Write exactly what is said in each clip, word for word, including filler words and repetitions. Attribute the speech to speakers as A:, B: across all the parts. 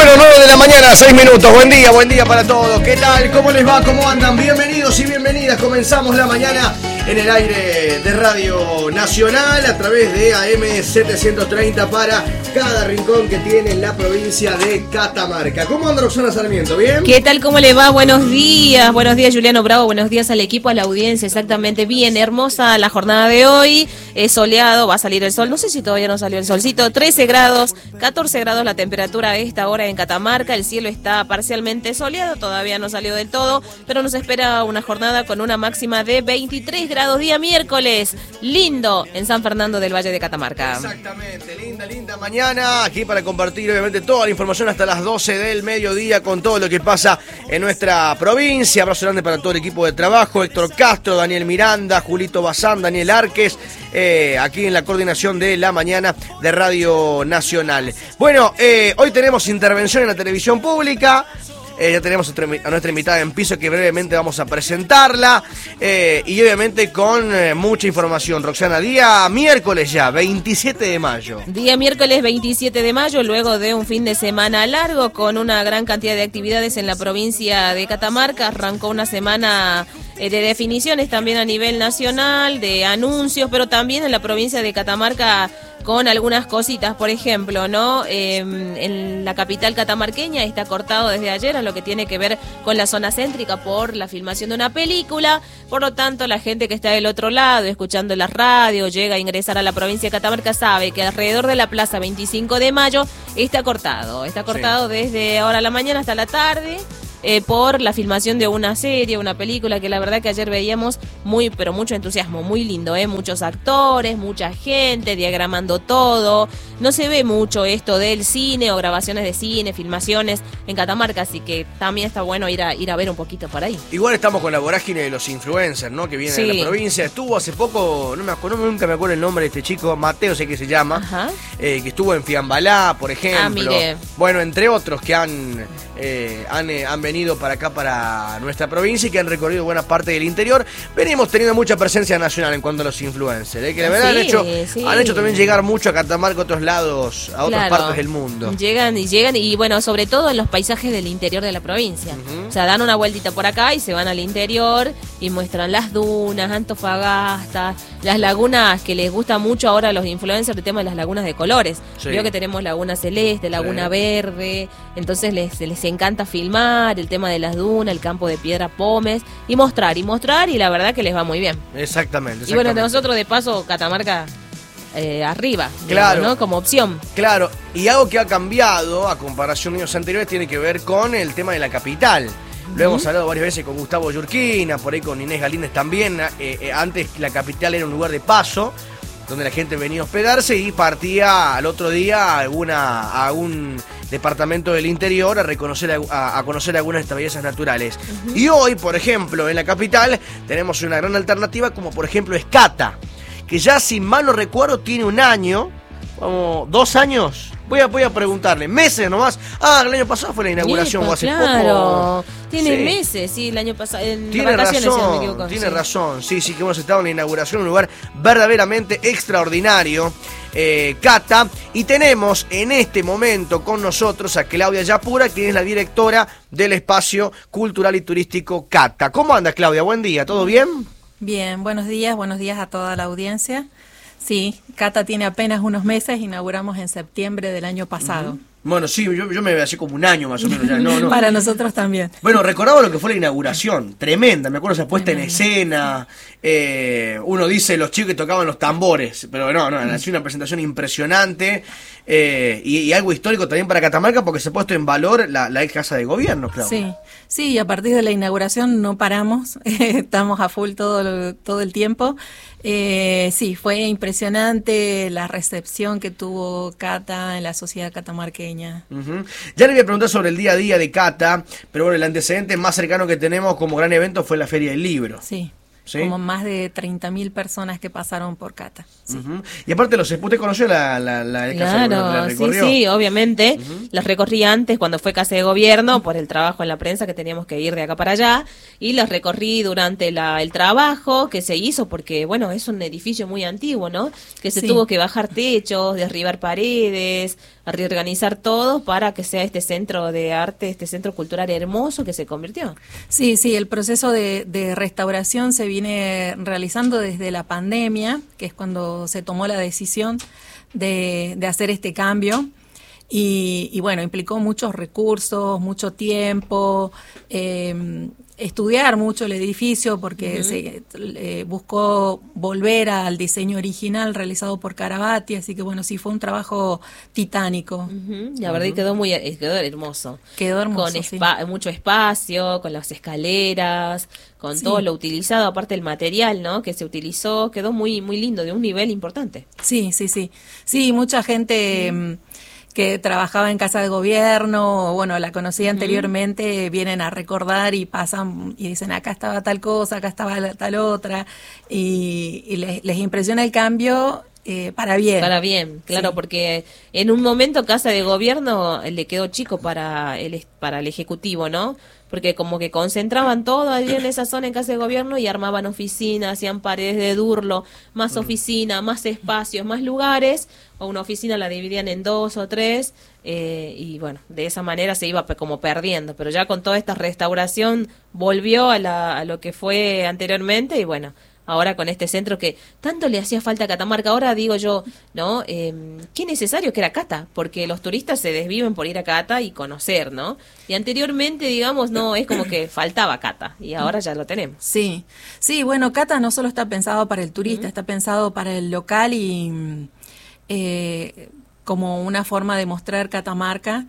A: Bueno, nueve de la mañana, seis minutos. Buen día, buen día para todos. ¿Qué tal? ¿Cómo les va? ¿Cómo andan? Bienvenidos y bienvenidas. Comenzamos la mañana en el aire de Radio Nacional a través de A M setecientos treinta para cada rincón que tiene la provincia de Catamarca. ¿Cómo anda Roxana Sarmiento? ¿Bien?
B: ¿Qué tal? ¿Cómo le va? Buenos días. Buenos días, Juliano Bravo. Buenos días al equipo, a la audiencia. Exactamente. Bien, hermosa la jornada de hoy. Es soleado, va a salir el sol. No sé si todavía no salió el solcito. trece grados, catorce grados la temperatura a esta hora en Catamarca. El cielo está parcialmente soleado, todavía no salió del todo, pero nos espera una jornada con una máxima de veintitrés grados, día miércoles. Lindo en San Fernando del Valle de Catamarca.
A: Exactamente, linda, linda mañana. Aquí para compartir obviamente toda la información hasta las doce del mediodía con todo lo que pasa en nuestra provincia. Abrazo grande para todo el equipo de trabajo. Héctor Castro, Daniel Miranda, Julito Bazán, Daniel Arques, eh, aquí en la coordinación de la mañana de Radio Nacional. Bueno, eh, hoy tenemos intervención en la televisión pública. Eh, ya tenemos a nuestra invitada en piso que brevemente vamos a presentarla. Eh, y obviamente con eh, mucha información. Roxana, día miércoles ya, veintisiete de mayo.
B: Día miércoles veintisiete de mayo, luego de un fin de semana largo con una gran cantidad de actividades en la provincia de Catamarca. Arrancó una semana eh, de definiciones también a nivel nacional, de anuncios, pero también en la provincia de Catamarca con algunas cositas, por ejemplo, ¿no? Eh, en la capital catamarqueña está cortado desde ayer a lo que tiene que ver con la zona céntrica por la filmación de una película. Por lo tanto, la gente que está del otro lado, escuchando la radio, llega a ingresar a la provincia de Catamarca, sabe que alrededor de la plaza veinticinco de mayo está cortado. Está cortado sí. Desde ahora a la mañana hasta la tarde. Eh, por la filmación de una serie, una película que la verdad que ayer veíamos muy, pero mucho entusiasmo, muy lindo, ¿eh? Muchos actores, mucha gente diagramando todo. No se ve mucho esto del cine o grabaciones de cine, filmaciones en Catamarca, así que también está bueno ir a ir a ver un poquito por ahí.
A: Igual estamos con la vorágine de los influencers, ¿no? Que vienen sí. de la provincia. Estuvo hace poco, no me acuerdo, nunca me acuerdo el nombre de este chico, Mateo sé que se llama, Ajá. Eh, que estuvo en Fiambalá, por ejemplo.
B: Ah, mire.
A: Bueno, entre otros que han, eh, han, eh, han venido para acá, para nuestra provincia y que han recorrido buena parte del interior. Venimos teniendo mucha presencia nacional en cuanto a los influencers, ¿eh? Que la verdad sí, han, hecho, sí. han hecho también llegar mucho a Catamarca a otros lados, a otras
B: claro.
A: partes del mundo.
B: Llegan y llegan y bueno, sobre todo en los paisajes del interior de la provincia. Uh-huh. O sea, dan una vueltita por acá y se van al interior y muestran las dunas, Antofagasta, las lagunas que les gusta mucho ahora a los influencers, el tema de las lagunas de colores. Sí. Veo que tenemos laguna celeste, laguna sí. verde, entonces les, les encanta filmar el tema de las dunas, el campo de piedra Pómez y mostrar y mostrar y la verdad que les va muy bien.
A: Exactamente. exactamente.
B: Y bueno, de nosotros de paso Catamarca eh, arriba,
A: claro,
B: digamos, ¿no? Como opción.
A: Claro, y algo que ha cambiado a comparación de años anteriores tiene que ver con el tema de la capital. Lo uh-huh. hemos hablado varias veces con Gustavo Yurquina, por ahí con Inés Galíndez también. Eh, eh, antes la capital era un lugar de paso donde la gente venía a hospedarse y partía al otro día a, alguna, a algún departamento del interior a reconocer a, a conocer algunas de estas bellezas naturales. Uh-huh. Y hoy, por ejemplo, en la capital tenemos una gran alternativa como por ejemplo es Cata, que ya si mal no recuerdo tiene un año, como dos años. Voy a, voy a preguntarle, meses nomás. Ah, el año pasado fue la inauguración
B: Nieto,
A: o hace
B: claro.
A: poco.
B: Tiene
A: sí.
B: meses, sí, el año pasado. En
A: tiene
B: vacaciones,
A: razón,
B: si no me equivoco.
A: tiene
B: sí.
A: razón. Sí, sí, que hemos estado en la inauguración, un lugar verdaderamente extraordinario. Eh, Cata, y tenemos en este momento con nosotros a Claudia Yapura, que es la directora del espacio cultural y turístico Cata. ¿Cómo anda, Claudia? Buen día, ¿todo bien?
C: Bien, buenos días, buenos días a toda la audiencia. Sí, Cata tiene apenas unos meses, inauguramos en septiembre del año pasado. Uh-huh.
A: Bueno, sí, yo, yo me veo así como un año más o menos. Ya. No, no.
C: Para nosotros también.
A: Bueno, recordaba lo que fue la inauguración, tremenda, me acuerdo esa puesta Tremenda. en escena, eh, uno dice los chicos que tocaban los tambores, pero no, no, ha sido una presentación impresionante eh, y, y algo histórico también para Catamarca porque se ha puesto en valor la, la ex casa de gobierno, claro.
C: Sí, sí, y a partir de la inauguración no paramos, estamos a full todo, todo el tiempo. Eh, sí, fue impresionante la recepción que tuvo Cata en la sociedad catamarqueña.
A: Uh-huh. Ya le voy a preguntar sobre el día a día de Cata, pero bueno, el antecedente más cercano que tenemos como gran evento fue la Feria del Libro.
C: Sí.
A: ¿Sí?
C: Como más de treinta mil personas que pasaron por Cata. Sí.
A: Uh-huh. Y aparte, los ¿usted conoció la, la, la
B: claro,
A: casa de la recorrió?
B: Sí, sí, obviamente. Uh-huh. Los recorrí antes cuando fue Casa de Gobierno por el trabajo en la prensa que teníamos que ir de acá para allá, y los recorrí durante la, el trabajo que se hizo porque, bueno, es un edificio muy antiguo, ¿no? Que se
C: Sí.
B: tuvo que bajar techos, derribar paredes, reorganizar todo para que sea este centro de arte, este centro cultural hermoso que se convirtió.
C: Sí, sí, el proceso de, de restauración se viene realizando desde la pandemia, que es cuando se tomó la decisión de, de hacer este cambio. Y, y bueno, implicó muchos recursos, mucho tiempo, eh, estudiar mucho el edificio porque uh-huh. se eh, buscó volver al diseño original realizado por Carabati, así que bueno, sí fue un trabajo titánico.
B: Uh-huh. La verdad uh-huh. quedó muy quedó hermoso.
C: Quedó hermoso,
B: con espa- sí. mucho espacio, con las escaleras, con sí. todo lo utilizado, aparte del material, ¿no? Que se utilizó, quedó muy muy lindo, de un nivel importante.
C: Sí, sí, sí. Sí, mucha gente uh-huh. que trabajaba en Casa de Gobierno, bueno, la conocía uh-huh. anteriormente, vienen a recordar y pasan y dicen, acá estaba tal cosa, acá estaba la, tal otra, y, y les, les impresiona el cambio eh, para bien.
B: Para bien, claro, sí. porque en un momento Casa de Gobierno le quedó chico para el, para el Ejecutivo, ¿no? Porque como que concentraban todo allí en esa zona en Casa de Gobierno y armaban oficinas, hacían paredes de durlo, más mm. oficina, más espacios, más lugares, o una oficina la dividían en dos o tres, eh, y bueno, de esa manera se iba como perdiendo, pero ya con toda esta restauración volvió a, la, a lo que fue anteriormente y bueno, ahora con este centro que tanto le hacía falta a Catamarca, ahora digo yo, ¿no? Eh, qué necesario que era Cata, porque los turistas se desviven por ir a Cata y conocer, ¿no? Y anteriormente, digamos, no, es como que faltaba Cata, y ahora ya lo tenemos.
C: Sí, sí, bueno, Cata no solo está pensado para el turista, uh-huh. está pensado para el local y eh, como una forma de mostrar Catamarca.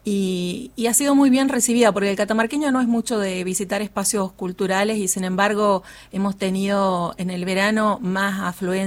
C: Y, y ha sido muy bien recibida, porque el catamarqueño no es mucho de visitar espacios culturales y sin embargo hemos tenido en el verano más afluencia